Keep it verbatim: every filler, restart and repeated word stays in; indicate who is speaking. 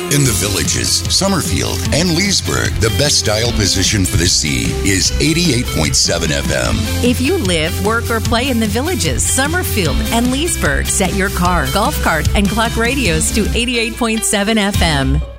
Speaker 1: In the Villages, Summerfield, and Leesburg, the best style position for the sea is eighty-eight point seven F M.
Speaker 2: If you live, work, or play in the Villages, Summerfield, and Leesburg, set your car, golf cart, and clock radios to eighty-eight point seven F M.